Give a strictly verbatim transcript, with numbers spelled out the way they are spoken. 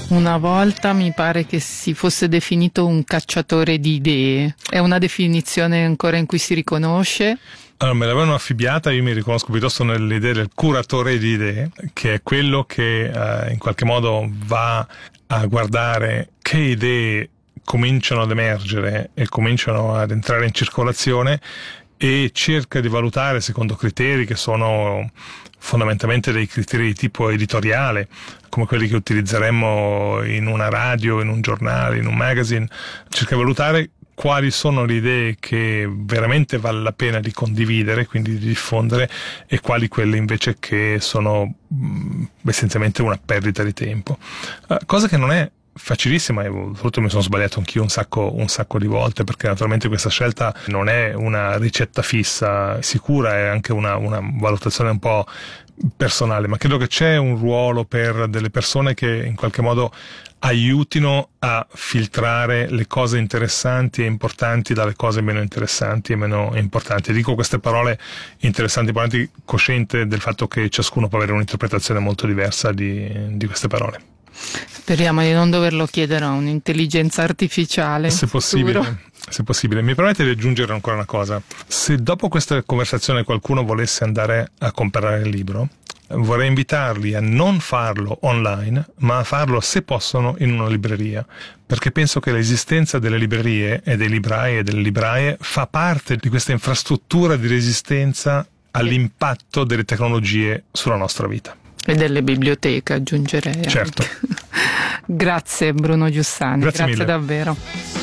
Una volta mi pare che si fosse definito un cacciatore di idee. È una definizione ancora in cui si riconosce? Allora, me l'avevano affibbiata, io mi riconosco piuttosto nell'idea del curatore di idee, che è quello che eh, in qualche modo va a guardare che idee cominciano ad emergere e cominciano ad entrare in circolazione e cerca di valutare secondo criteri che sono fondamentalmente dei criteri di tipo editoriale, come quelli che utilizzeremmo in una radio, in un giornale, in un magazine. Cerca di valutare quali sono le idee che veramente vale la pena di condividere, quindi di diffondere, e quali quelle invece che sono mh, essenzialmente una perdita di tempo. Uh, cosa che non è facilissima, e soprattutto mi sono sbagliato anch'io un sacco, un sacco di volte, perché naturalmente questa scelta non è una ricetta fissa, sicura, è anche una, una valutazione un po' personale, ma credo che c'è un ruolo per delle persone che in qualche modo aiutino a filtrare le cose interessanti e importanti dalle cose meno interessanti e meno importanti. Dico queste parole interessanti e importanti cosciente del fatto che ciascuno può avere un'interpretazione molto diversa di, di queste parole. Speriamo di non doverlo chiedere a un'intelligenza artificiale. Se possibile, se possibile. Mi permette di aggiungere ancora una cosa. Se dopo questa conversazione qualcuno volesse andare a comprare il libro, vorrei invitarli a non farlo online, ma a farlo, se possono, in una libreria, perché penso che l'esistenza delle librerie e dei librai e delle libraie fa parte di questa infrastruttura di resistenza all'impatto delle tecnologie sulla nostra vita. E delle biblioteche, aggiungerei. Certo. Grazie Bruno Giussani, grazie, grazie mille. davvero.